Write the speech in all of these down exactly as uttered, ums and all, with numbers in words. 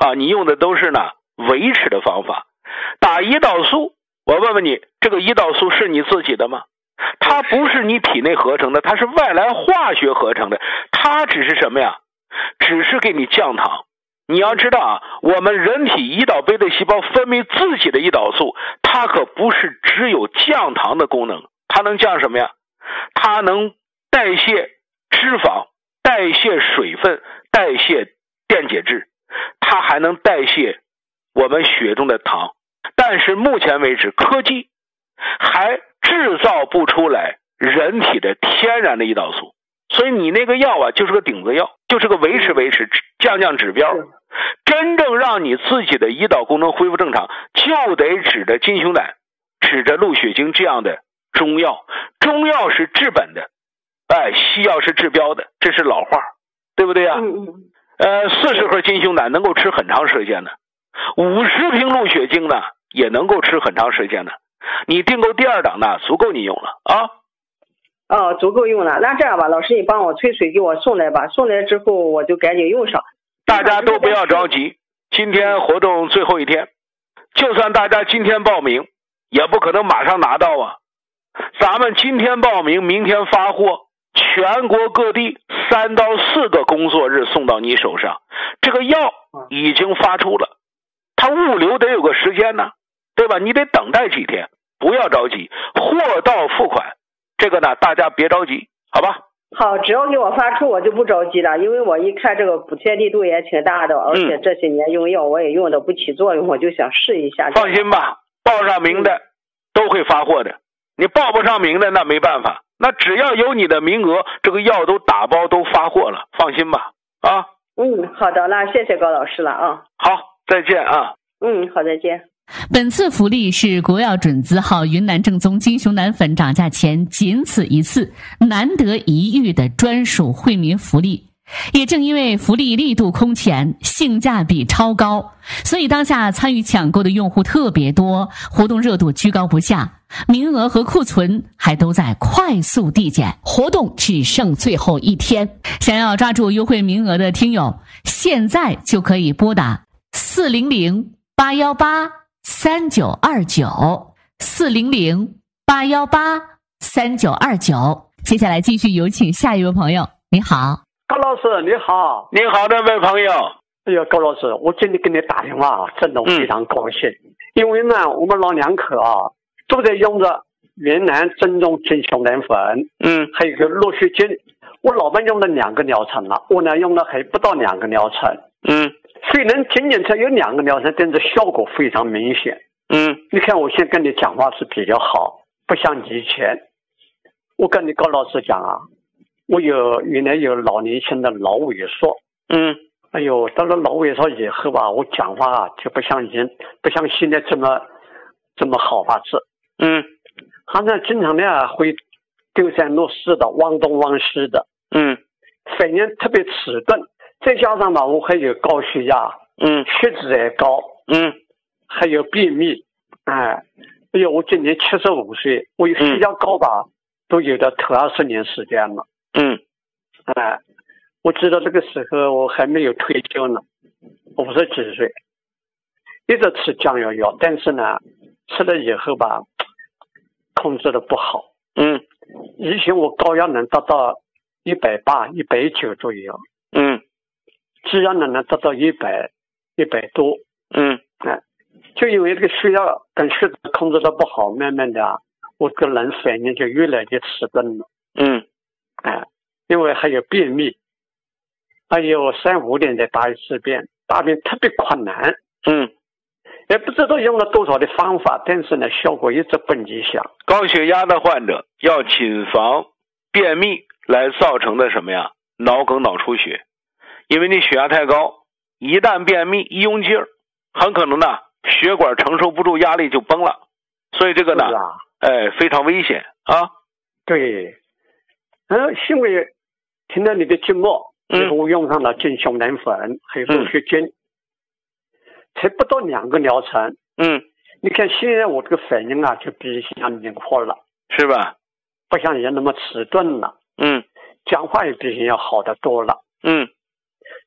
啊，你用的都是呢维持的方法。打胰岛素，我问问你，这个胰岛素是你自己的吗？它不是你体内合成的，它是外来化学合成的，它只是什么呀？只是给你降糖。你要知道啊，我们人体胰岛贝的细胞分泌自己的胰岛素，它可不是只有降糖的功能，它能降什么呀？它能代谢脂肪，代谢水分，代谢电解质，它还能代谢我们血中的糖。但是目前为止，科技还制造不出来人体的天然的胰岛素，所以你那个药啊，就是个顶子药，就是个维持维持降降指标。真正让你自己的胰岛功能恢复正常，就得指着金熊胆，指着鹿血精这样的中药。中药是治本的，哎，西药是治标的，这是老话，对不对啊？ 嗯嗯。 呃，四十盒金熊胆能够吃很长时间的，五十瓶鹿血精呢也能够吃很长时间的。你订购第二档呢，足够你用了啊。 哦，足够用了。那这样吧，老师，你帮我催水给我送来吧，送来之后我就赶紧用上。 大家都不要着急，今天活动最后一天，就算大家今天报名，也不可能马上拿到啊。咱们今天报名，明天发货，全国各地三到四个工作日送到你手上。这个药已经发出了，它物流得有个时间呢，对吧？你得等待几天，不要着急，货到付款，这个呢大家别着急，好吧？ 好，只要给我发出我就不着急了，因为我一看这个补贴力度也挺大的，而且这些年用药我也用的不起作用，我就想试一下。 放心吧，报上名的都会发货的，你报不上名的那没办法，那只要有你的名额，这个药都打包都发货了，放心吧啊。 嗯，好的，那谢谢高老师了啊。 好，再见啊。 嗯，好，再见。 本次福利是国药准字号云南正宗金熊胆粉涨价前仅此一次，难得一遇的专属惠民福利。也正因为福利力度空前，性价比超高，所以当下参与抢购的用户特别多，活动热度居高不下，名额和库存还都在快速递减，活动只剩最后一天。想要抓住优惠名额的听友，现在就可以拨打四零零八幺八三九二九四零零八幺八三九二九。接下来继续有请下一位朋友。你好， 高老师，你好。 你好，这位朋友。 哎呀，高老师，我今天给你打电话，真的非常高兴，嗯、因为呢，我们老两口啊都在用着云南正宗金熊胆粉， 嗯， 还有一个鹿血精。我老伴用了两个疗程了，我呢用了还不到两个疗程， 嗯。 虽然仅仅才有两个疗程，但是效果非常明显。 嗯， 你看我现在跟你讲话是比较好，不像以前。我跟你高老师讲啊，我有原来有老年性的脑萎缩。 嗯， 哎呦，到了脑萎缩以后吧，我讲话啊就不像以前，不像现在这么这么好法子。 嗯， 好像经常呢会丢三落四的，忘东忘西的。 嗯， 反应特别迟钝。再加上吧，我还有高血压， 嗯， 血脂也高， 嗯， 还有便秘，哎，哎呦，我今年七十五岁，我有血压高吧，嗯、都有的头二十年时间了， 嗯， 哎，我知道这个时候我还没有退休呢，五十几岁，一直吃降药药，但是呢，吃了以后吧，控制的不好， 嗯， 以前我高压能达到一百八、一百九左右， 嗯。 只要能能达到一百一百多， 嗯， 哎，就因为这个血压跟血脂控制的不好，慢慢的啊，我这个人反应就越来越迟钝了。 嗯， 哎，因为还有便秘，还有三五点再大一次便，大便特别困难。 嗯， 也不知道用了多少的方法，但是呢，效果一直不理想。 高血压的患者要谨防便秘来造成的什么呀？脑梗、脑出血。因为你血压太高，一旦便秘一用劲儿，很可能呢血管承受不住压力就崩了，所以这个呢， 啊、 哎，非常危险啊。 对，嗯，因为听到你的节目，然后我用上了金熊胆粉，还有鹿血精，嗯、才不到两个疗程， 嗯， 你看现在我这个反应啊，就比以前灵活了， 是吧？ 不像以前那么迟钝了， 嗯， 讲话也比以前要好得多了， 嗯。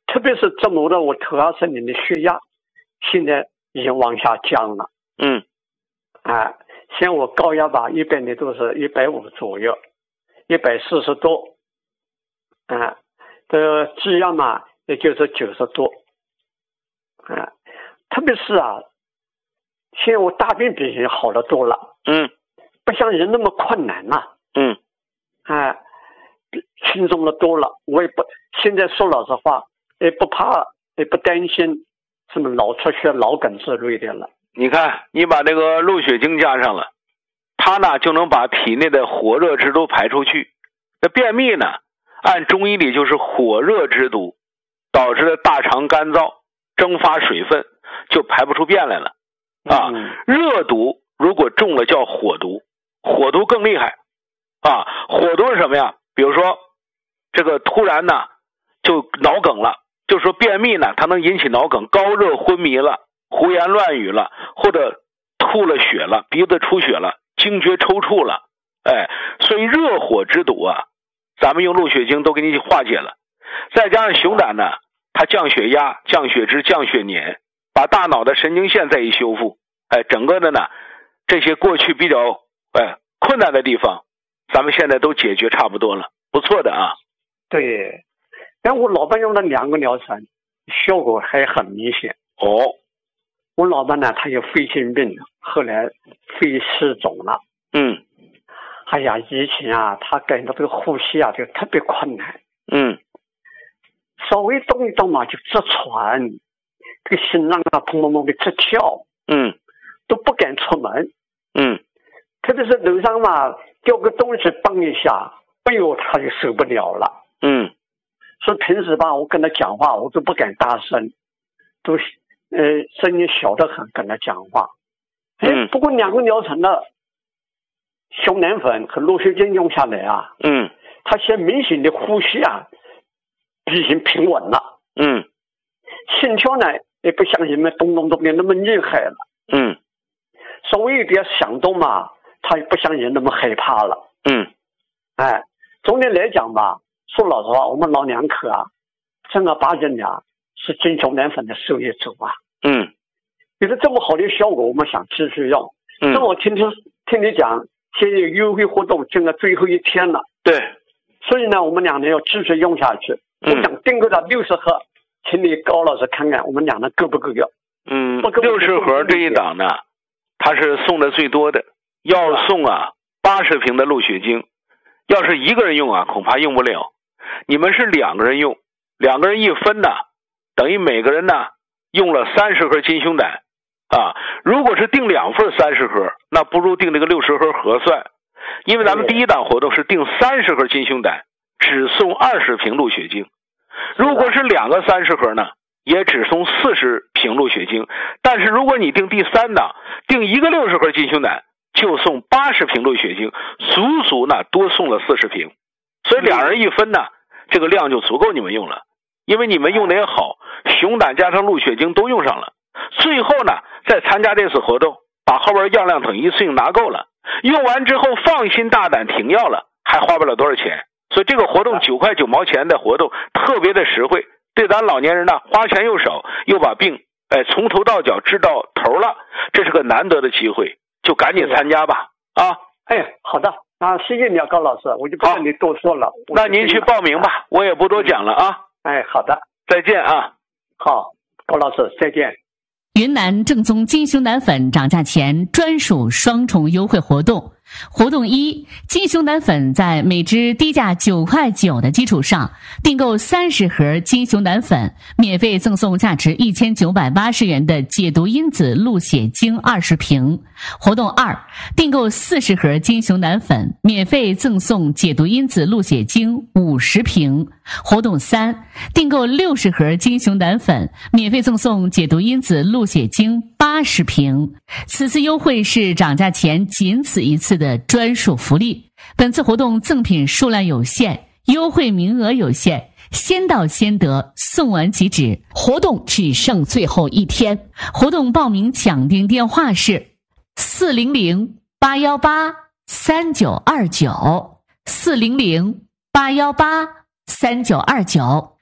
特别是折磨的我头二十年的血压，现在已经往下降了。 嗯， 啊，像我高压吧，一般的都是一百五左右，一百四十多，啊，这个质量嘛，也就是九十多，啊，特别是啊，现在我大便比以前好得多了。 嗯， 不像人那么困难了。 嗯， 啊，轻松的多了。我也不现在说老实话，也不怕，也不担心什么脑出血、脑梗之类的了。 你看，你把这个鹿血精加上了，它呢就能把体内的火热之毒排出去。那便秘呢，按中医里就是火热之毒，导致的大肠干燥，蒸发水分，就排不出便来了。啊， 嗯、 热毒如果中了叫火毒，火毒更厉害。啊，火毒是什么呀？比如说，这个突然呢就脑梗了，就说便秘呢，它能引起脑梗，高热昏迷了，胡言乱语了，或者吐了血了，鼻子出血了，惊厥抽搐了，哎，所以热火之毒啊，咱们用鹿血精都给你化解了。再加上熊胆呢，它降血压、降血脂、降血粘，把大脑的神经线再一修复，哎，整个的呢，这些过去比较哎困难的地方，咱们现在都解决差不多了，不错的啊。 对，但我老伴用了两个疗程，效果还很明显。 哦， 我老伴呢，他有肺性病，后来肺湿肿了。 嗯， 哎呀，以前啊，他感到这个呼吸啊，就特别困难。 嗯， 稍微动一动嘛，就直喘，这个心脏啊，砰砰砰的直跳。 嗯， 都不敢出门。 嗯， 特别是楼上嘛，掉个东西蹦一下，哎呦，他就受不了了。 嗯， 所以平时吧，我跟他讲话，我都不敢大声，都呃声音小得很跟他讲话。 嗯， 不过两个疗程的熊胆粉和鹿血精用下来啊， 嗯， 他现在明显的呼吸啊已经平稳了。 嗯， 心跳呢也不像人们咚咚咚的那么厉害了。 嗯， 稍微有点响动嘛，他也不像人那么害怕了。 嗯， 哎，总的来讲吧，说老实话，我们老两口啊，正儿八经的啊，是金熊胆粉的受益者啊。 嗯， 有了这么好的效果，我们想继续用。 嗯， 正好听听听你讲，现在有优惠活动，进了最后一天了。 对， 所以呢，我们两人要继续用下去。 嗯、 我想订购到六十盒，请你高老师看看，我们两人够不够用？ 嗯，六十盒这一档呢，它是送的最多的，要送啊八十瓶的鹿血精。要是一个人用啊，恐怕用不了。你们是两个人用，两个人一分呢，等于每个人呢用了三十盒金胸胆啊。如果是订两份三十盒，那不如订这个六十盒合算。因为咱们第一档活动是订三十盒金胸胆，只送二十瓶鹿血精。如果是两个三十盒呢，也只送四十瓶鹿血精。但是如果你订第三档，订一个六十盒金胸胆，就送八十瓶鹿血精，足足呢多送了四十瓶。所以两人一分呢，这个量就足够你们用了。因为你们用的也好，熊胆加上鹿血精都用上了。最后呢，再参加这次活动，把后边样量等一次性拿够了，用完之后放心大胆停药了，还花不了多少钱。所以这个活动九块九毛钱的活动特别的实惠，对咱老年人呢花钱又少，又把病哎从头到脚治到头了，这是个难得的机会，就赶紧参加吧啊！ 哎，好的啊，谢谢你啊，高老师，我就不跟你多说了。 那您去报名吧，我也不多讲了啊。 哎，好的， 再见啊。 好，高老师再见。 云南正宗金熊胆粉涨价前专属双重优惠活动。活动一，金熊胆粉在每支低价九块九的基础上，订购三十盒金熊胆粉，免费赠送价值一千九百八十元的解毒因子鹿血精二十瓶。活动二，订购四十盒金熊胆粉，免费赠送解毒因子鹿血精五十瓶。活动三，订购六十盒金熊胆粉，免费赠送解毒因子鹿血精八十瓶。此次优惠是涨价前仅此一次的专属福利。本次活动赠品数量有限，优惠名额有限，先到先得，送完即止。活动只剩最后一天。活动报名抢订电话是四零零八幺八三九二九四零零八幺八三九二九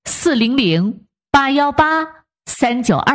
四零零八幺八三九二。